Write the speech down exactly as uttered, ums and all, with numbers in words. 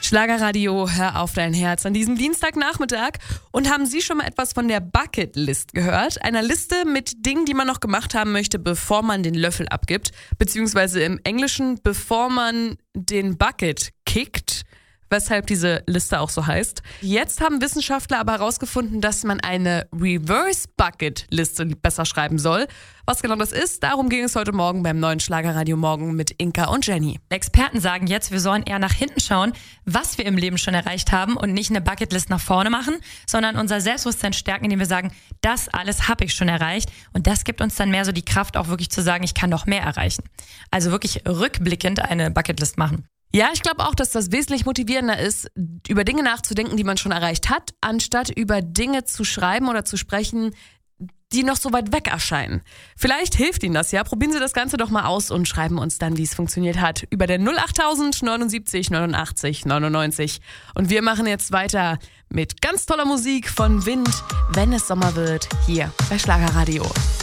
Schlagerradio, hör auf dein Herz an diesem Dienstagnachmittag. Und haben Sie schon mal etwas von der Bucketlist gehört? Einer Liste mit Dingen, die man noch gemacht haben möchte, bevor man den Löffel abgibt. Beziehungsweise im Englischen, bevor man den Bucket kickt. Weshalb diese Liste auch so heißt. Jetzt haben Wissenschaftler aber herausgefunden, dass man eine Reverse-Bucket-Liste besser schreiben soll. Was genau das ist, darum ging es heute Morgen beim neuen Schlagerradio Morgen mit Inka und Jenny. Experten sagen jetzt, wir sollen eher nach hinten schauen, was wir im Leben schon erreicht haben und nicht eine Bucketlist nach vorne machen, sondern unser Selbstbewusstsein stärken, indem wir sagen, das alles habe ich schon erreicht. Und das gibt uns dann mehr so die Kraft, auch wirklich zu sagen, ich kann noch mehr erreichen. Also wirklich rückblickend eine Bucketlist machen. Ja, ich glaube auch, dass das wesentlich motivierender ist, über Dinge nachzudenken, die man schon erreicht hat, anstatt über Dinge zu schreiben oder zu sprechen, die noch so weit weg erscheinen. Vielleicht hilft Ihnen das ja. Probieren Sie das Ganze doch mal aus und schreiben uns dann, wie es funktioniert hat, über der null achttausend neunundsiebzig neunundachtzig neunundneunzig. Und wir machen jetzt weiter mit ganz toller Musik von Wind, wenn es Sommer wird, hier bei Schlagerradio.